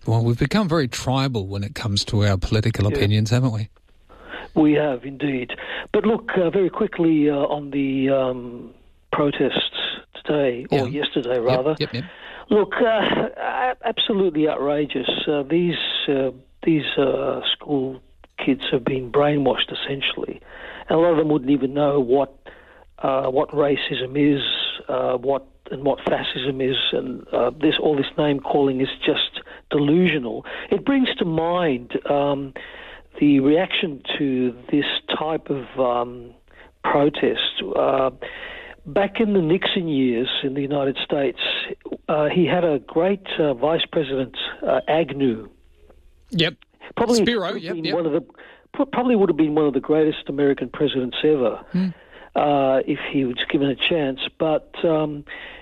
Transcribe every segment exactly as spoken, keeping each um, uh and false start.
Well, we've become very tribal when it comes to our political Yeah. opinions, haven't we? We have indeed. But look, uh, very quickly uh, on the um, protests today, or Yeah. yesterday rather. Yep, yep, yep. Look, uh, a- absolutely outrageous. Uh, these uh, these uh, school kids have been brainwashed essentially, and a lot of them wouldn't even know what uh, what racism is, uh, what and what fascism is, and uh, this all this name calling is just delusional. It brings to mind um, the reaction to this type of um, protest. Uh, back in the Nixon years in the United States, uh, he had a great uh, vice president, uh, Agnew. Yep. Probably Spiro, would have yep, been yep. one of the pro- probably would have been one of the greatest American presidents ever Hmm. uh, if he was given a chance. But um,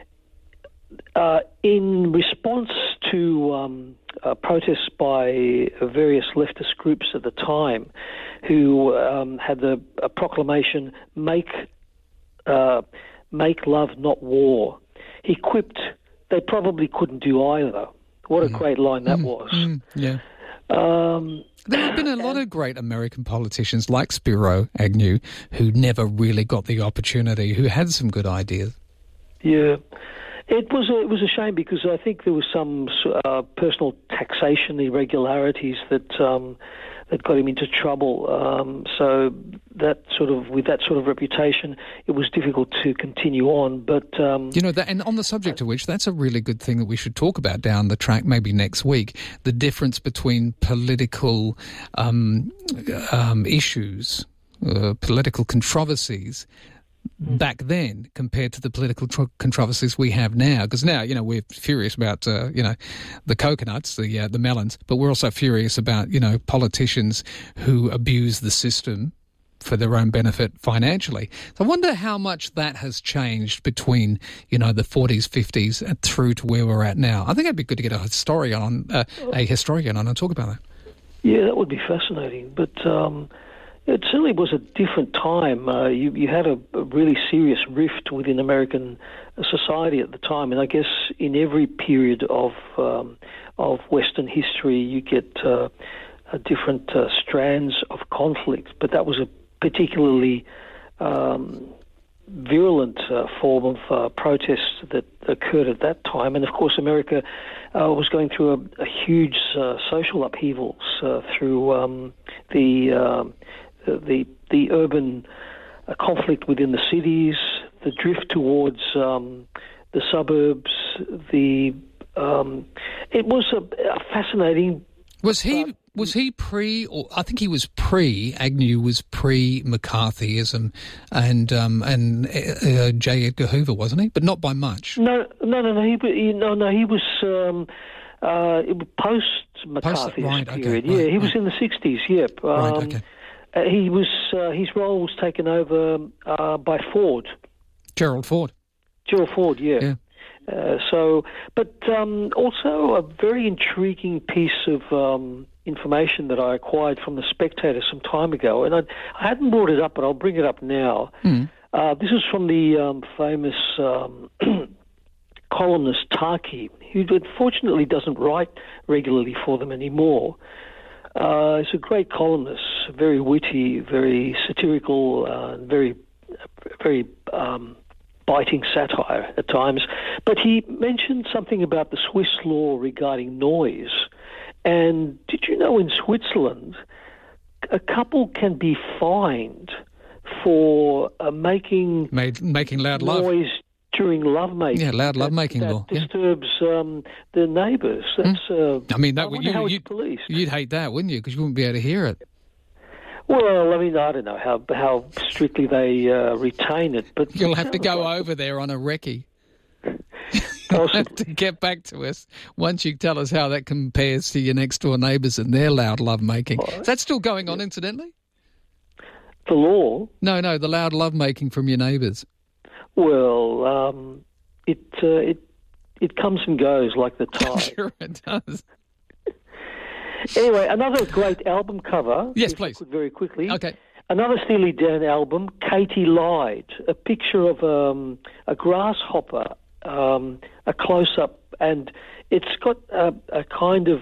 uh, in response to um, uh, protests by various leftist groups at the time, who um, had the a proclamation "Make uh, Make love, not war," he quipped, "They probably couldn't do either." What a great line that was. Mm, yeah. Um, There have been a lot of great American politicians like Spiro Agnew who never really got the opportunity, who had some good ideas. yeah, it was a, it was a shame because I think there was some uh, personal taxation irregularities that um, that got him into trouble. Um, so that sort of with that sort of reputation, it was difficult to continue on. But um, You know, that, and on the subject of which, that's a really good thing that we should talk about down the track, maybe next week, the difference between political um, um, issues, uh, political controversies, back then compared to the political tro- controversies we have now. Because now, you know, we're furious about, uh, you know, the coconuts, the uh, the melons, but we're also furious about, you know, politicians who abuse the system for their own benefit financially. So I wonder how much that has changed between, you know, the forties, fifties and through to where we're at now. I think it'd be good to get a historian on, uh, a historian on and talk about that. yeah, that would be fascinating. But um, it certainly was a different time. Uh, you, you had a, a really serious rift within American society at the time, and I guess in every period of um, of Western history, you get uh, a different uh, strands of conflict. But that was a particularly um, virulent uh, form of uh, protest that occurred at that time, and of course, America uh, was going through a, a huge uh, social upheavals uh, through um, the um the the urban uh, conflict within the cities, the drift towards um, the suburbs. The um, it was a, a fascinating. Was he was he pre, or I think he was pre, Agnew was pre-McCarthyism and um, and uh, J. Edgar Hoover, wasn't he? But not by much. No, no, no, no. He, he no, no. He was um, uh, it was post McCarthy's right, okay, period. right, yeah, he was right. in the sixties. Yep. Um, Right, okay. uh, he was uh, his role was taken over uh, by Ford, Gerald Ford. Gerald Ford. Yeah. Yeah. Uh, so, but um, also a very intriguing piece of um, information that I acquired from the Spectator some time ago, and I, I hadn't brought it up, but I'll bring it up now. Mm. Uh, this is from the um, famous um, columnist Tarky, who unfortunately doesn't write regularly for them anymore. Uh, he's a great columnist, very witty, very satirical, uh, very, very um, biting satire at times. But he mentioned something about the Swiss law regarding noise. And did you know in Switzerland, a couple can be fined for uh, making Made, making loud love. noise during lovemaking. Yeah, loud that, lovemaking that law. Yeah. disturbs um, the neighbours. That's. Uh, I mean, I that would wonder you, how it's you'd, policed. you'd hate that, wouldn't you? Because you wouldn't be able to hear it. Well, I mean, I don't know how how strictly they uh, retain it, but You'll have to it go sounds like over there on a recce possibly. to get back to us once you tell us how that compares to your next door neighbours and their loud lovemaking. Is that still going on, incidentally? The law. No, no, the loud lovemaking from your neighbours. Well, um, it uh, it it comes and goes like the I'm tide. sure it does. Anyway, another great album cover. Yes, if I please. could very quickly. Okay. Another Steely Dan album, Katie Lied, a picture of um, a grasshopper, um, a close-up, and it's got a, a kind of